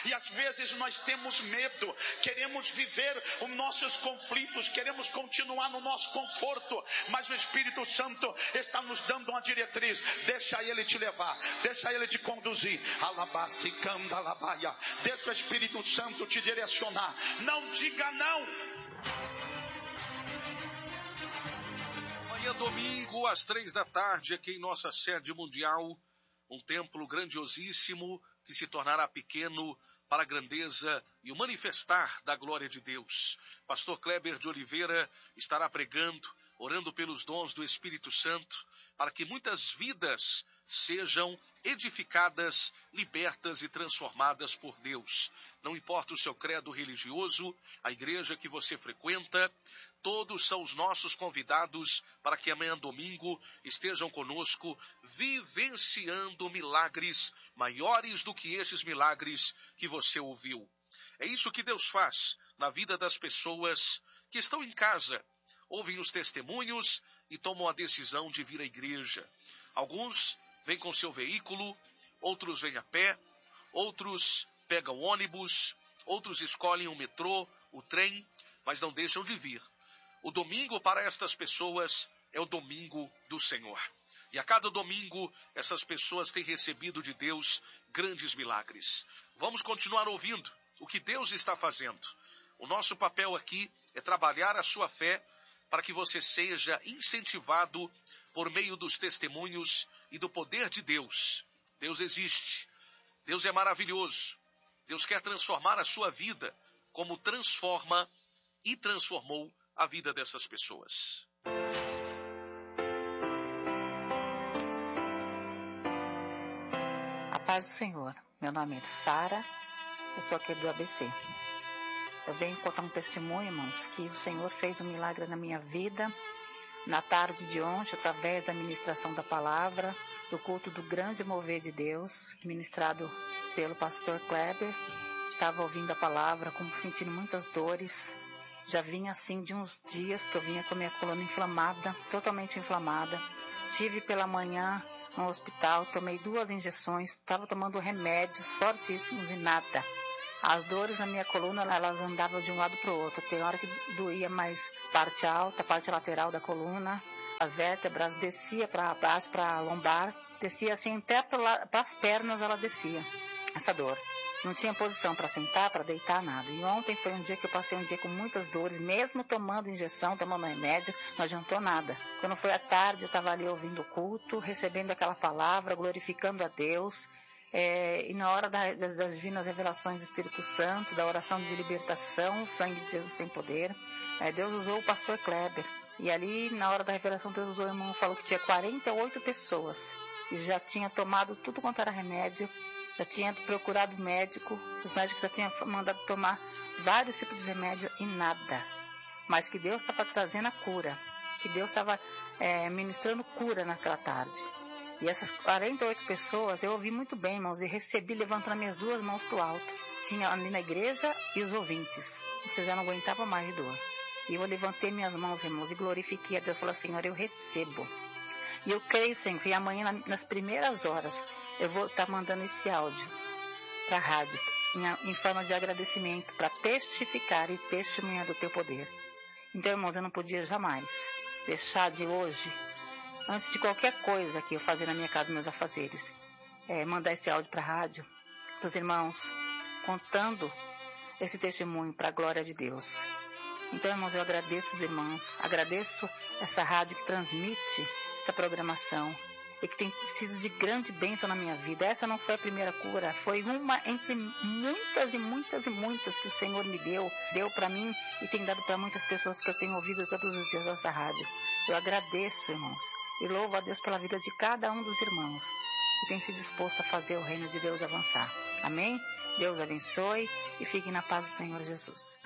E às vezes nós temos medo, queremos viver os nossos conflitos, queremos continuar no nosso conforto, mas o Espírito Santo está nos dando uma diretriz. Deixa Ele te levar, deixa Ele te conduzir. Deixa o Espírito Santo te direcionar. Não diga não. Amanhã domingo às 15h, aqui em nossa sede mundial, um templo grandiosíssimo que se tornará pequeno para a grandeza e o manifestar da glória de Deus. Pastor Kleber de Oliveira estará pregando, orando pelos dons do Espírito Santo, para que muitas vidas sejam edificadas, libertas e transformadas por Deus. Não importa o seu credo religioso, a igreja que você frequenta, todos são os nossos convidados para que amanhã domingo estejam conosco vivenciando milagres maiores do que esses milagres que você ouviu. É isso que Deus faz na vida das pessoas que estão em casa, ouvem os testemunhos e tomam a decisão de vir à igreja. Alguns vêm com seu veículo, outros vêm a pé, outros pegam ônibus, outros escolhem o metrô, o trem, mas não deixam de vir. O domingo para estas pessoas é o domingo do Senhor. E a cada domingo, essas pessoas têm recebido de Deus grandes milagres. Vamos continuar ouvindo o que Deus está fazendo. O nosso papel aqui é trabalhar a sua fé para que você seja incentivado por meio dos testemunhos e do poder de Deus. Deus existe. Deus é maravilhoso. Deus quer transformar a sua vida como transforma e transformou a vida dessas pessoas. A paz do Senhor. Meu nome é Sara, eu sou aqui do ABC. Eu venho contar um testemunho, irmãos, que o Senhor fez um milagre na minha vida na tarde de ontem, através da ministração da palavra, do culto do grande mover de Deus, ministrado pelo pastor Kleber. Estava ouvindo a palavra, sentindo muitas dores. Já vinha assim de uns dias que eu vinha com a minha coluna inflamada, totalmente inflamada. Tive pela manhã no hospital, tomei 2 injeções, estava tomando remédios fortíssimos e nada. As dores na minha coluna, elas andavam de um lado para o outro. Tem hora que doía mais parte alta, parte lateral da coluna. As vértebras descia para baixo, para a lombar. Descia assim, até para as pernas ela descia, essa dor. Não tinha posição para sentar, para deitar, nada. E ontem foi um dia que eu passei um dia com muitas dores, mesmo tomando injeção, tomando remédio, não adiantou nada. Quando foi à tarde, eu estava ali ouvindo o culto, recebendo aquela palavra, glorificando a Deus. E na hora das divinas revelações do Espírito Santo, da oração de libertação, o sangue de Jesus tem poder, Deus usou o pastor Kleber. E ali, na hora da revelação, Deus usou o irmão, falou que tinha 48 pessoas. E já tinha tomado tudo quanto era remédio, já tinha procurado médico, os médicos já tinham mandado tomar vários tipos de remédio e nada. Mas que Deus estava trazendo a cura, que Deus estava ministrando cura naquela tarde. E essas 48 pessoas, eu ouvi muito bem, irmãos, e recebi levantando as minhas 2 mãos para o alto. Tinha ali na igreja e os ouvintes. Você já não aguentava mais de dor. E eu levantei minhas mãos, irmãos, e glorifiquei a Deus. Falei, Senhor, eu recebo. E eu creio, Senhor, que amanhã, nas primeiras horas, eu vou estar mandando esse áudio para a rádio, em forma de agradecimento, para testificar e testemunhar do teu poder. Então, irmãos, eu não podia jamais deixar de hoje, antes de qualquer coisa que eu fazer na minha casa, meus afazeres, mandar esse áudio para a rádio, para os irmãos, contando esse testemunho para a glória de Deus. Então, irmãos, eu agradeço os irmãos, agradeço essa rádio que transmite essa programação e que tem sido de grande bênção na minha vida. Essa não foi a primeira cura, foi uma entre muitas e muitas e muitas que o Senhor me deu para mim e tem dado para muitas pessoas que eu tenho ouvido todos os dias nessa rádio. Eu agradeço, irmãos, e louvo a Deus pela vida de cada um dos irmãos que tem se disposto a fazer o reino de Deus avançar. Amém? Deus abençoe e fique na paz do Senhor Jesus.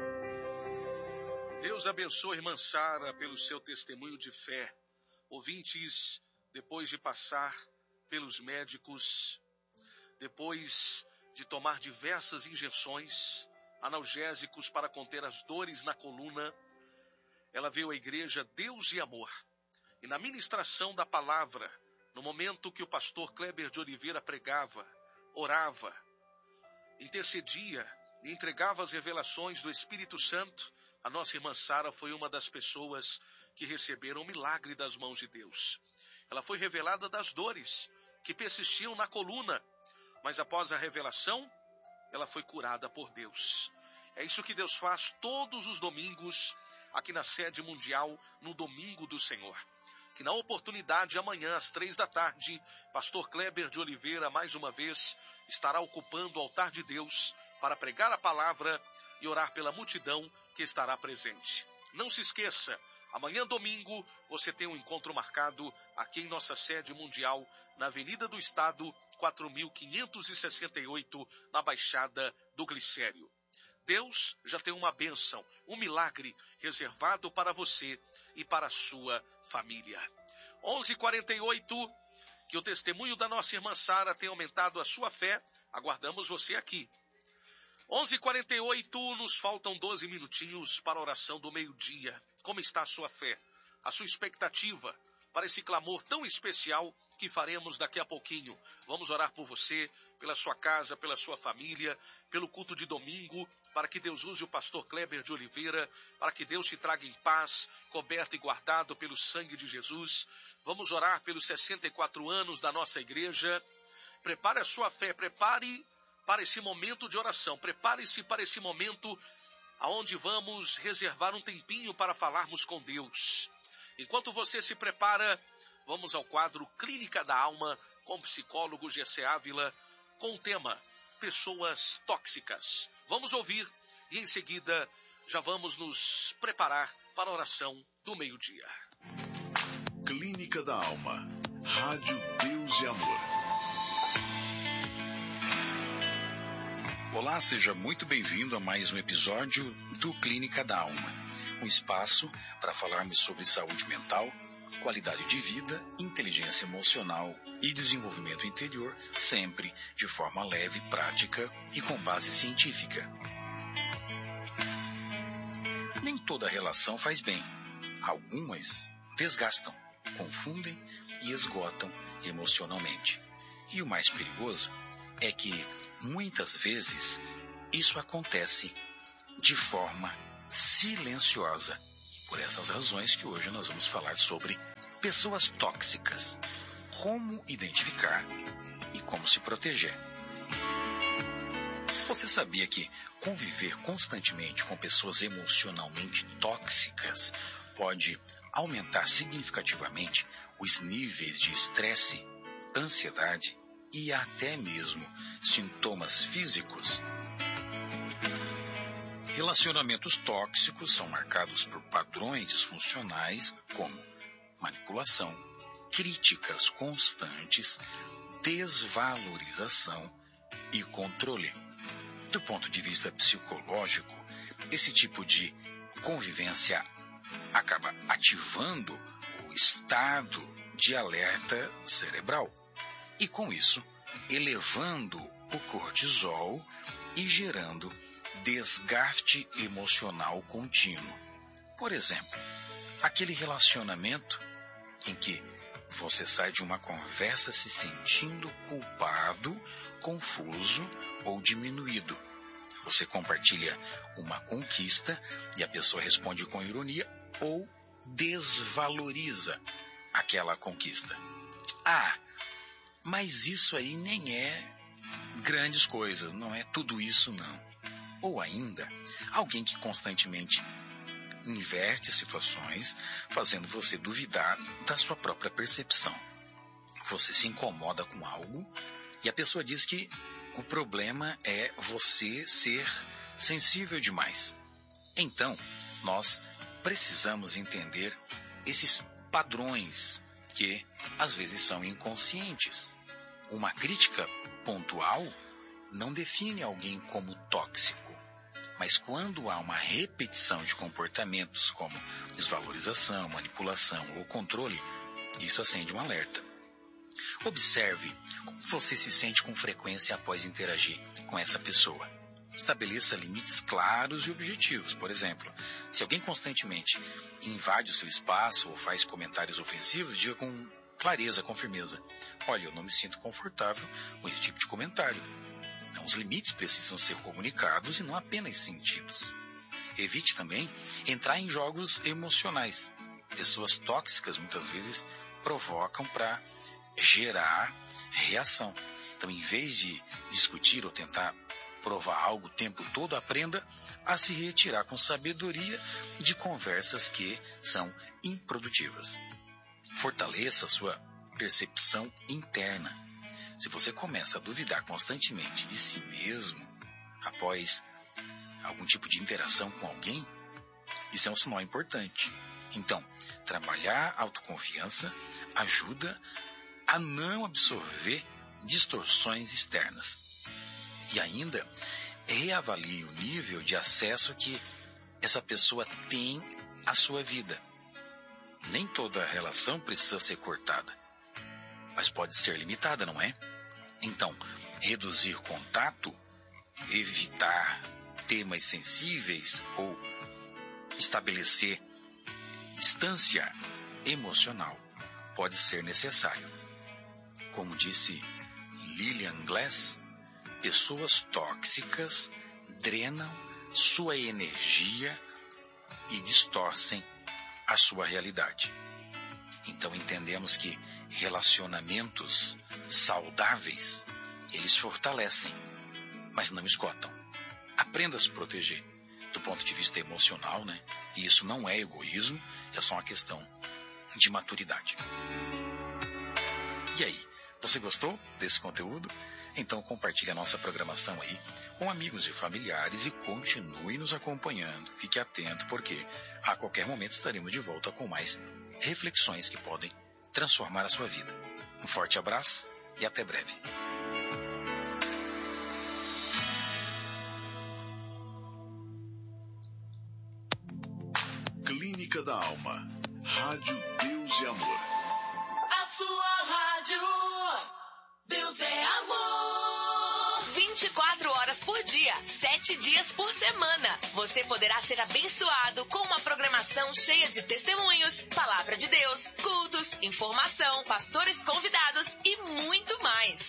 Deus abençoe, irmã Sara, pelo seu testemunho de fé. Ouvintes, depois de passar pelos médicos, depois de tomar diversas injeções, analgésicos para conter as dores na coluna, ela veio à igreja Deus e Amor. E na ministração da palavra, no momento que o pastor Kleber de Oliveira pregava, orava, em intercedia e entregava as revelações do Espírito Santo, a nossa irmã Sara foi uma das pessoas que receberam o milagre das mãos de Deus. Ela foi revelada das dores que persistiam na coluna, mas após a revelação, ela foi curada por Deus. É isso que Deus faz todos os domingos aqui na sede mundial, no Domingo do Senhor. Que na oportunidade, amanhã às 15h, pastor Kleber de Oliveira, mais uma vez, estará ocupando o altar de Deus para pregar a palavra e orar pela multidão que estará presente. Não se esqueça, amanhã domingo você tem um encontro marcado aqui em nossa sede mundial, na Avenida do Estado, 4568, na Baixada do Glicério. Deus já tem uma bênção, um milagre reservado para você e para a sua família. 11h48, que o testemunho da nossa irmã Sara tenha aumentado a sua fé. Aguardamos você aqui. 11h48, nos faltam 12 minutinhos para a oração do meio-dia. Como está a sua fé, a sua expectativa para esse clamor tão especial que faremos daqui a pouquinho? Vamos orar por você, pela sua casa, pela sua família, pelo culto de domingo, para que Deus use o pastor Kleber de Oliveira, para que Deus te traga em paz, coberto e guardado pelo sangue de Jesus. Vamos orar pelos 64 anos da nossa igreja. Prepare a sua fé, prepare para esse momento de oração. Prepare-se para esse momento onde vamos reservar um tempinho para falarmos com Deus. Enquanto você se prepara, vamos ao quadro Clínica da Alma, com o psicólogo Gessé Ávila, com o tema Pessoas Tóxicas. Vamos ouvir e em seguida já vamos nos preparar para a oração do meio-dia. Clínica da Alma, Rádio Deus e Amor. Olá, seja muito bem-vindo a mais um episódio do Clínica da Alma, um espaço para falarmos sobre saúde mental, qualidade de vida, inteligência emocional e desenvolvimento interior, sempre de forma leve, prática e com base científica. Nem toda relação faz bem. Algumas desgastam, confundem e esgotam emocionalmente. E o mais perigoso é que muitas vezes isso acontece de forma silenciosa. Por essas razões que hoje nós vamos falar sobre pessoas tóxicas, como identificar e como se proteger. Você sabia que conviver constantemente com pessoas emocionalmente tóxicas pode aumentar significativamente os níveis de estresse, ansiedade e até mesmo sintomas físicos? Relacionamentos tóxicos são marcados por padrões disfuncionais como manipulação, críticas constantes, desvalorização e controle. Do ponto de vista psicológico, esse tipo de convivência acaba ativando o estado de alerta cerebral e, com isso, elevando o cortisol e gerando desgaste emocional contínuo. Por exemplo, aquele relacionamento em que você sai de uma conversa se sentindo culpado, confuso ou diminuído. Você compartilha uma conquista e a pessoa responde com ironia ou desvaloriza aquela conquista. Ah, mas isso aí nem é grandes coisas, não é tudo isso não. Ou ainda, alguém que constantemente inverte situações, fazendo você duvidar da sua própria percepção. Você se incomoda com algo e a pessoa diz que o problema é você ser sensível demais. Então, nós precisamos entender esses padrões que às vezes são inconscientes. Uma crítica pontual não define alguém como tóxico, mas quando há uma repetição de comportamentos como desvalorização, manipulação ou controle, isso acende um alerta. Observe como você se sente com frequência após interagir com essa pessoa. Estabeleça limites claros e objetivos. Por exemplo, se alguém constantemente invade o seu espaço ou faz comentários ofensivos, diga com clareza, com firmeza: olha, eu não me sinto confortável com esse tipo de comentário. Então, os limites precisam ser comunicados e não apenas sentidos. Evite também entrar em jogos emocionais. Pessoas tóxicas muitas vezes provocam para gerar reação. Então, em vez de discutir ou tentar provar algo o tempo todo, aprenda a se retirar com sabedoria de conversas que são improdutivas. Fortaleça a sua percepção interna. Se você começa a duvidar constantemente de si mesmo após algum tipo de interação com alguém, isso é um sinal importante. Então, trabalhar a autoconfiança ajuda a não absorver distorções externas. E ainda, reavalie o nível de acesso que essa pessoa tem à sua vida. Nem toda relação precisa ser cortada, mas pode ser limitada, não é? Então, reduzir contato, evitar temas sensíveis ou estabelecer distância emocional pode ser necessário. Como disse Lillian Glass, pessoas tóxicas drenam sua energia e distorcem a sua realidade. Então entendemos que relacionamentos saudáveis, eles fortalecem, mas não esgotam. Aprenda a se proteger do ponto de vista emocional, né? E isso não é egoísmo, é só uma questão de maturidade. E aí, você gostou desse conteúdo? Então compartilhe a nossa programação aí com amigos e familiares e continue nos acompanhando. Fique atento, porque a qualquer momento estaremos de volta com mais reflexões que podem transformar a sua vida. Um forte abraço e até breve. Clínica da Alma. Rádio Deus e Amor. A sua rádio. Deus é amor. 24 horas por dia, 7 dias por semana. Você poderá ser abençoado com uma programação cheia de testemunhos, palavra de Deus, cultos, informação, pastores convidados e muito mais.